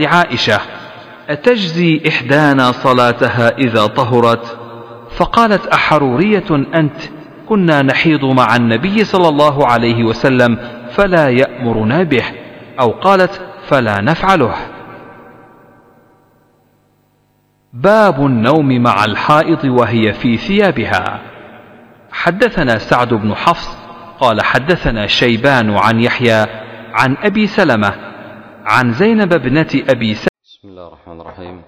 لعائشة: أتجزي إحدانا صلاتها إذا طهرت؟ فقالت: أحرورية أنت؟ كنا نحيض مع النبي صلى الله عليه وسلم فلا يأمرنا به، أو قالت: فلا نفعله. باب النوم مع الحائض وهي في ثيابها. حدثنا سعد بن حفص قال حدثنا شيبان عن يحيى عن أبي سلمة عن زينب ابنة أبي سلمة. بسم الله الرحمن الرحيم.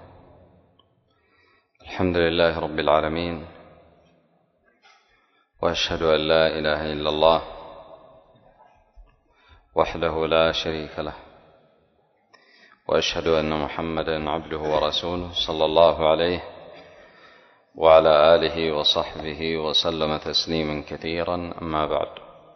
الحمد لله رب العالمين، وأشهد أن لا إله إلا الله وحده لا شريك له، وأشهد أن محمدا عبده ورسوله صلى الله عليه وعلى آله وصحبه وسلم تسليما كثيرا. أما بعد،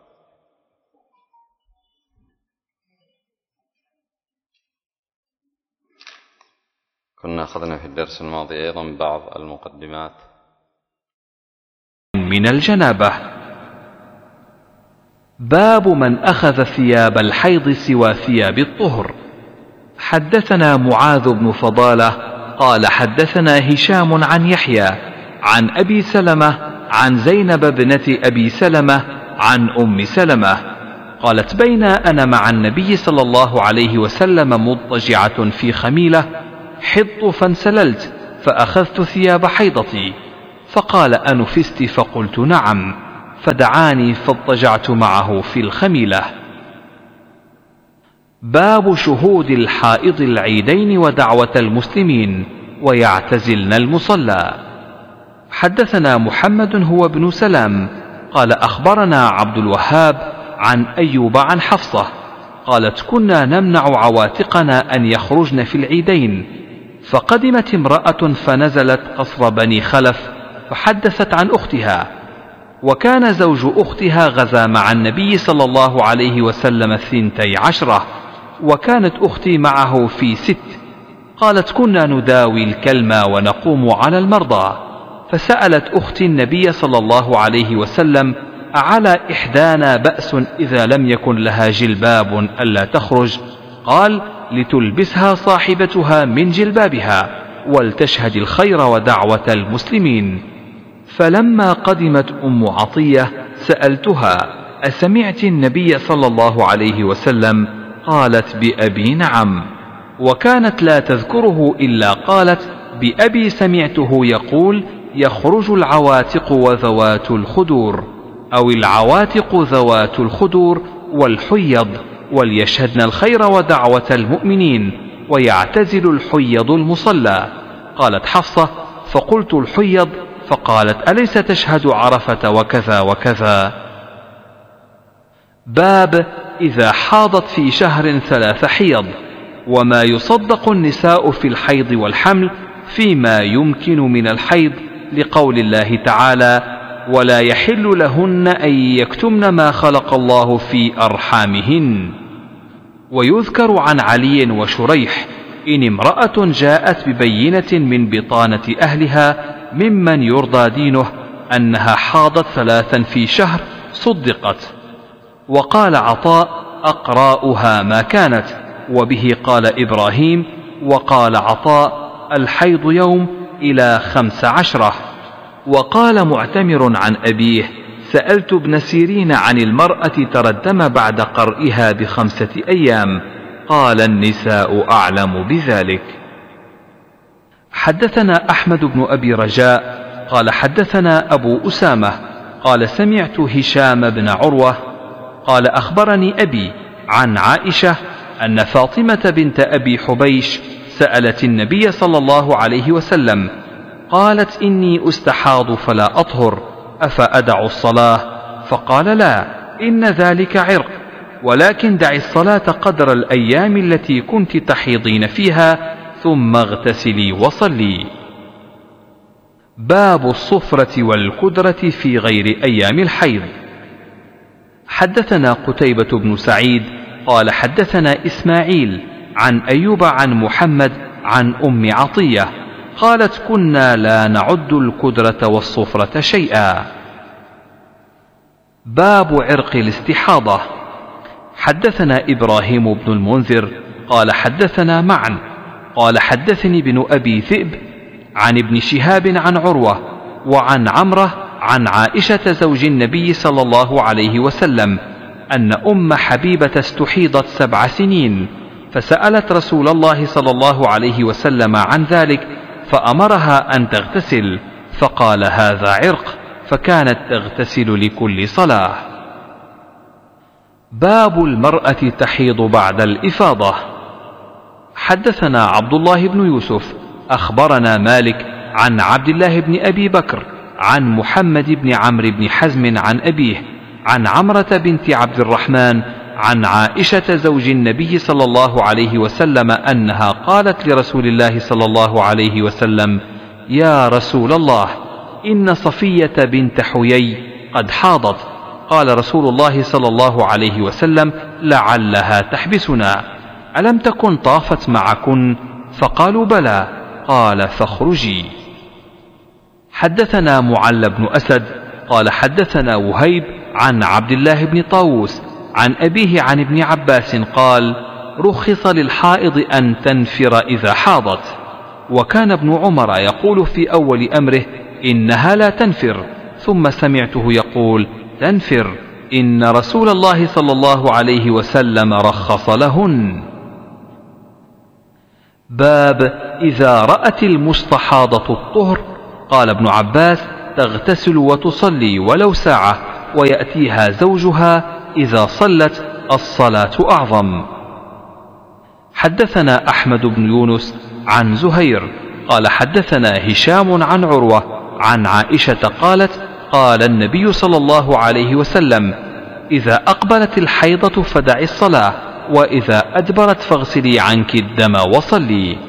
كنا أخذنا في الدرس الماضي أيضا بعض المقدمات من الجنابة. باب من أخذ ثياب الحيض سوى ثياب الطهر. حدثنا معاذ بن فضالة قال حدثنا هشام عن يحيى عن أبي سلمة عن زينب ابنة أبي سلمة عن أم سلمة قالت: بين أنا مع النبي صلى الله عليه وسلم مضطجعة في خميلة حضت فانسللت فأخذت ثياب حيضتي، فقال: أنفست؟ فقلت: نعم، فدعاني فاضطجعت معه في الخميلة. باب شهود الحائض العيدين ودعوة المسلمين ويعتزلن المصلى. حدثنا محمد هو ابن سلام قال أخبرنا عبد الوهاب عن أيوب عن حفصة قالت: كنا نمنع عواتقنا أن يخرجن في العيدين، فقدمت امرأة فنزلت قصر بني خلف فحدثت عن أختها، وكان زوج أختها غزا مع النبي صلى الله عليه وسلم 12، وكانت أختي معه في 6. قالت: كنا نداوي الكلمة ونقوم على المرضى، فسألت أختي النبي صلى الله عليه وسلم: أعلى إحدانا بأس إذا لم يكن لها جلباب ألا تخرج؟ قال: لتلبسها صاحبتها من جلبابها ولتشهد الخير ودعوة المسلمين. فلما قدمت أم عطية سألتها: أسمعت النبي صلى الله عليه وسلم؟ قالت: بأبي نعم. وكانت لا تذكره إلا قالت: بأبي سمعته يقول: يخرج العواتق وذوات الخدور، أو العواتق ذوات الخدور والحيض، وليشهدن الخير ودعوة المؤمنين، ويعتزل الحيض المصلى. قالت حفصة: فقلت: الحيض؟ فقالت: أليس تشهد عرفة وكذا وكذا. باب إذا حاضت في شهر 3 حيض، وما يصدق النساء في الحيض والحمل فيما يمكن من الحيض، لقول الله تعالى: ولا يحل لهن أن يكتمن ما خلق الله في أرحامهن. ويذكر عن علي وشريح: إن امرأة جاءت ببينة من بطانة أهلها ممن يرضى دينه أنها حاضت 3 في شهر صدقت. وقال عطاء: أقراؤها ما كانت، وبه قال إبراهيم. وقال عطاء: الحيض يوم إلى 15. وقال معتمر عن أبيه: سألت ابن سيرين عن المرأة ترى الدم بعد قرئها ب5 أيام، قال: النساء أعلم بذلك. حدثنا أحمد بن أبي رجاء قال حدثنا أبو أسامة قال سمعت هشام بن عروة قال أخبرني أبي عن عائشة أن فاطمة بنت أبي حبيش سألت النبي صلى الله عليه وسلم قالت: إني أستحاض فلا أطهر، أفأدع الصلاة؟ فقال: لا، إن ذلك عرق، ولكن دع الصلاة قدر الأيام التي كنت تحيضين فيها، ثم اغتسلي وصلي. باب الصفرة والكدرة في غير أيام الحيض. حدثنا قتيبة بن سعيد قال حدثنا إسماعيل عن أيوب عن محمد عن أم عطية قالت: كنا لا نعد الكدرة والصفرة شيئا. باب عرق الاستحاضة. حدثنا إبراهيم بن المنذر قال حدثنا معا قال حدثني ابن أبي ذئب عن ابن شهاب عن عروة وعن عمرة عن عائشة زوج النبي صلى الله عليه وسلم أن أم حبيبة استحيضت 7 سنين، فسألت رسول الله صلى الله عليه وسلم عن ذلك فأمرها أن تغتسل، فقال هذا عرق، فكانت تغتسل لكل صلاة. باب المرأة تحيض بعد الإفاضة. حدثنا عبد الله بن يوسف أخبرنا مالك عن عبد الله بن أبي بكر عن محمد بن عمرو بن حزم عن أبيه عن عمرة بنت عبد الرحمن عن عائشة زوج النبي صلى الله عليه وسلم أنها قالت لرسول الله صلى الله عليه وسلم: يا رسول الله، إن صفية بنت حيي قد حاضت. قال رسول الله صلى الله عليه وسلم: لعلها تحبسنا، ألم تكن طافت معكن؟ فقالوا: بلى. قال: فاخرجي. حدثنا معل بن أسد قال حدثنا وهيب عن عبد الله بن طاووس عن أبيه عن ابن عباس قال: رخص للحائض أن تنفر إذا حاضت. وكان ابن عمر يقول في أول أمره: إنها لا تنفر، ثم سمعته يقول: تنفر، إن رسول الله صلى الله عليه وسلم رخص لهن. باب إذا رأت المستحاضة الطهر. قال ابن عباس: تغتسل وتصلي ولو ساعة، ويأتيها زوجها إذا صلت الصلاة أعظم. حدثنا أحمد بن يونس عن زهير قال حدثنا هشام عن عروة عن عائشة قالت: قال النبي صلى الله عليه وسلم: إذا أقبلت الحيضة فدعي الصلاة، وإذا أدبرت فاغسلي عنك الدم وصلي.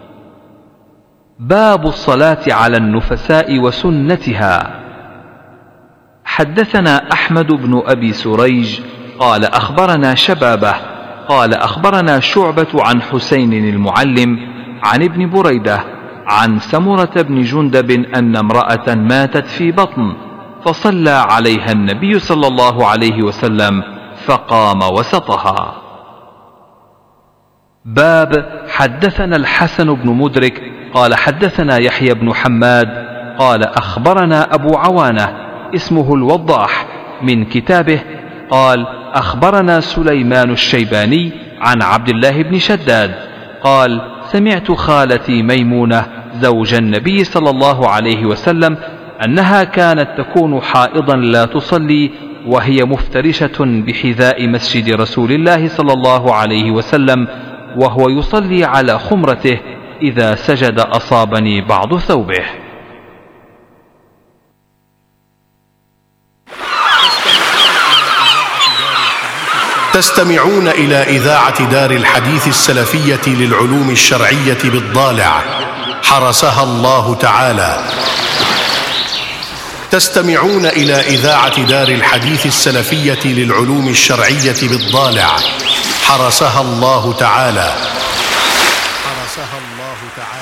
باب الصلاة على النفساء وسنتها. حدثنا أحمد بن أبي سريج قال أخبرنا شبابه قال أخبرنا شعبة عن حسين المعلم عن ابن بريدة عن سمرة بن جندب أن امرأة ماتت في بطن، فصلى عليها النبي صلى الله عليه وسلم فقام وسطها. باب حدثنا الحسن بن مدرك قال حدثنا يحيى بن حماد قال أخبرنا أبو عوانة اسمه الوضاح من كتابه قال أخبرنا سليمان الشيباني عن عبد الله بن شداد قال: سمعت خالتي ميمونة زوج النبي صلى الله عليه وسلم أنها كانت تكون حائضا لا تصلي وهي مفترشة بحذاء مسجد رسول الله صلى الله عليه وسلم وهو يصلي على خمرته، إذا سجد أصابني بعض ثوبه. تستمعون إلى إذاعة دار الحديث السلفية للعلوم الشرعية بالضالع، حرسها الله تعالى. تستمعون إلى إذاعة دار الحديث السلفية للعلوم الشرعية بالضالع، حرسها الله تعالى. حرسها الله تعالى.